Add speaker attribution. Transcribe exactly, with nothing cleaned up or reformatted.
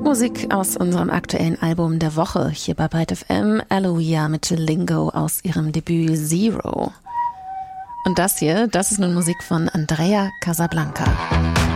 Speaker 1: Musik aus unserem aktuellen Album der Woche hier bei Byte F M, Aloia mit Lingo aus ihrem Debüt Zero. Und das hier, das ist nun Musik von Andrea Casablanca.